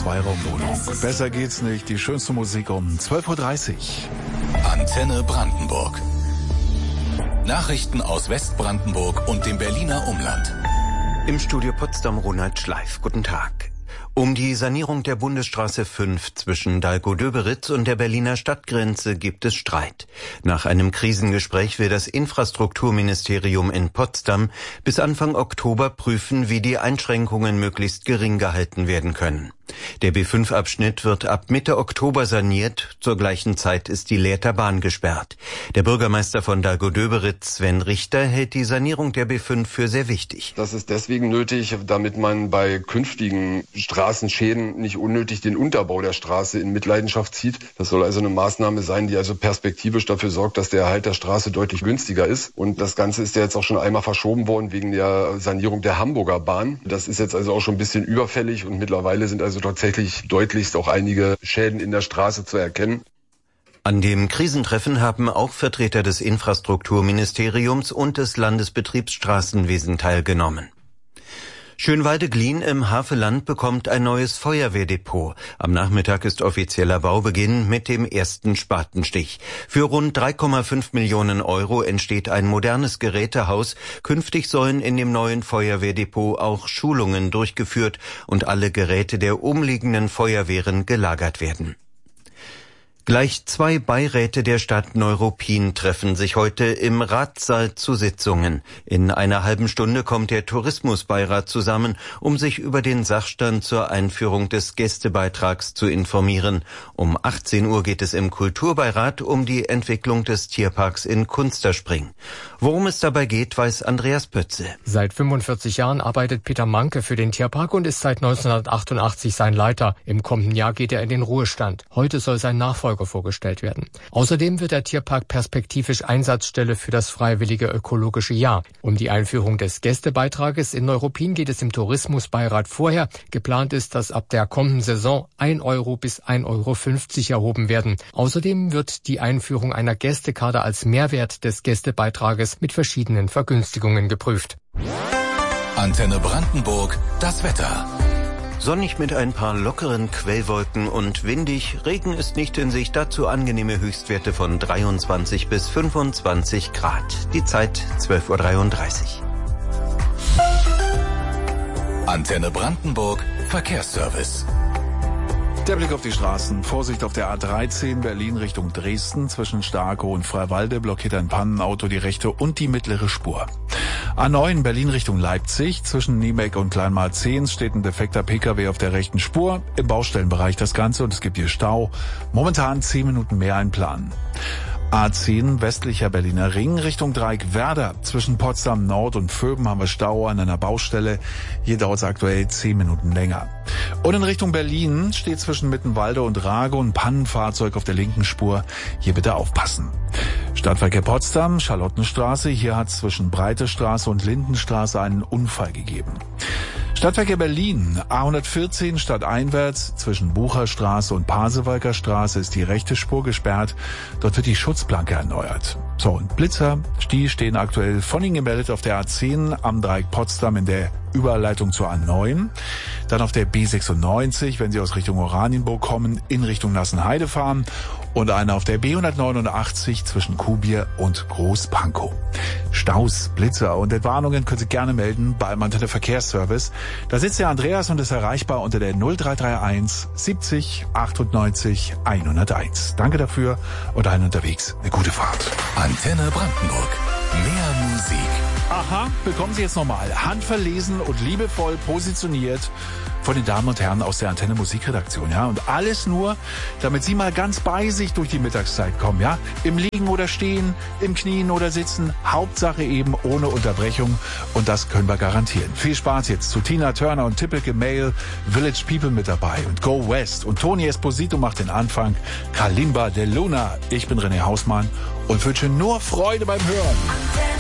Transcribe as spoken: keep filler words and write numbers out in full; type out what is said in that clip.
Zweiraumwohnung. Besser geht's nicht. Die schönste Musik um zwölf Uhr dreißig. Antenne Brandenburg. Nachrichten aus Westbrandenburg und dem Berliner Umland. Im Studio Potsdam Ronald Schleif. Guten Tag. Um die Sanierung der Bundesstraße fünf zwischen Dahlkow-Döberitz und der Berliner Stadtgrenze gibt es Streit. Nach einem Krisengespräch will das Infrastrukturministerium in Potsdam bis Anfang Oktober prüfen, wie die Einschränkungen möglichst gering gehalten werden können. Der B fünf Abschnitt wird ab Mitte Oktober saniert. Zur gleichen Zeit ist die Lehrter Bahn gesperrt. Der Bürgermeister von Dahlkow-Döberitz, Sven Richter, hält die Sanierung der B fünf für sehr wichtig. Das ist deswegen nötig, damit man bei künftigen Straßenschäden nicht unnötig den Unterbau der Straße in Mitleidenschaft zieht. Das soll also eine Maßnahme sein, die also perspektivisch dafür sorgt, dass der Erhalt der Straße deutlich günstiger ist. Und das Ganze ist ja jetzt auch schon einmal verschoben worden wegen der Sanierung der Hamburger Bahn. Das ist jetzt also auch schon ein bisschen überfällig und mittlerweile sind also tatsächlich deutlichst auch einige Schäden in der Straße zu erkennen. An dem Krisentreffen haben auch Vertreter des Infrastrukturministeriums und des Landesbetriebs Straßenwesen teilgenommen. Schönwalde-Glien im Havelland bekommt ein neues Feuerwehrdepot. Am Nachmittag ist offizieller Baubeginn mit dem ersten Spatenstich. Für rund drei Komma fünf Millionen Euro entsteht ein modernes Gerätehaus. Künftig sollen in dem neuen Feuerwehrdepot auch Schulungen durchgeführt und alle Geräte der umliegenden Feuerwehren gelagert werden. Gleich zwei Beiräte der Stadt Neuruppin treffen sich heute im Ratssaal zu Sitzungen. In einer halben Stunde kommt der Tourismusbeirat zusammen, um sich über den Sachstand zur Einführung des Gästebeitrags zu informieren. Um achtzehn Uhr geht es im Kulturbeirat um die Entwicklung des Tierparks in Kunsterspring. Worum es dabei geht, weiß Andreas Pötze. Seit fünfundvierzig Jahren arbeitet Peter Manke für den Tierpark und ist seit neunzehnhundertachtundachtzig sein Leiter. Im kommenden Jahr geht er in den Ruhestand. Heute soll sein Nachfolger vorgestellt werden. Außerdem wird der Tierpark perspektivisch Einsatzstelle für das freiwillige ökologische Jahr. Um die Einführung des Gästebeitrages in Neuruppin geht es im Tourismusbeirat vorher. Geplant ist, dass ab der kommenden Saison ein Euro bis ein Euro fünfzig erhoben werden. Außerdem wird die Einführung einer Gästekarte als Mehrwert des Gästebeitrages mit verschiedenen Vergünstigungen geprüft. Antenne Brandenburg, das Wetter. Sonnig mit ein paar lockeren Quellwolken und windig. Regen ist nicht in Sicht, dazu angenehme Höchstwerte von dreiundzwanzig bis fünfundzwanzig Grad. Die Zeit zwölf Uhr dreiunddreißig. Antenne Brandenburg, Verkehrsservice. Der Blick auf die Straßen. Vorsicht auf der A dreizehn Berlin Richtung Dresden. Zwischen Starkow und Freiwalde blockiert ein Pannenauto die rechte und die mittlere Spur. A neun Berlin Richtung Leipzig. Zwischen Niebeck und Kleinmarzehns steht ein defekter Pkw auf der rechten Spur. Im Baustellenbereich das Ganze und es gibt hier Stau. Momentan zehn Minuten mehr einplanen. A zehn westlicher Berliner Ring Richtung Dreieck Werder. Zwischen Potsdam Nord und Vöben haben wir Stau an einer Baustelle. Hier dauert es aktuell zehn Minuten länger. Und in Richtung Berlin steht zwischen Mittenwalde und Rago ein Pannenfahrzeug auf der linken Spur. Hier bitte aufpassen. Stadtverkehr Potsdam, Charlottenstraße. Hier hat es zwischen Breite Straße und Lindenstraße einen Unfall gegeben. Stadtverkehr Berlin, A hundertvierzehn stadteinwärts, zwischen Bucherstraße und Pasewalker Straße ist die rechte Spur gesperrt. Dort wird die Schutzplanke erneuert. So, und Blitzer, die stehen aktuell von Ihnen gemeldet auf der A zehn am Dreieck Potsdam in der Überleitung zur A neun. Dann auf der B sechsundneunzig, wenn Sie aus Richtung Oranienburg kommen, in Richtung Nassenheide fahren. Und einer auf der B hundertneunundachtzig zwischen Kuhbier und Großpankow. Staus, Blitzer und Entwarnungen können Sie gerne melden beim Antenne Verkehrsservice. Da sitzt der Andreas und ist erreichbar unter der null drei drei eins siebzig achtundneunzig hunderteins. Danke dafür und allen unterwegs eine gute Fahrt. Antenne Brandenburg. Mehr Musik. Aha, bekommen Sie jetzt nochmal handverlesen und liebevoll positioniert von den Damen und Herren aus der Antenne Musikredaktion, ja, und alles nur, damit Sie mal ganz bei sich durch die Mittagszeit kommen, ja, im Liegen oder Stehen, im Knien oder Sitzen, Hauptsache eben ohne Unterbrechung und das können wir garantieren. Viel Spaß jetzt zu Tina Turner und Typical Male, Village People mit dabei und Go West und Tony Esposito macht den Anfang, Kalimba de Luna. Ich bin René Hausmann und wünsche nur Freude beim Hören.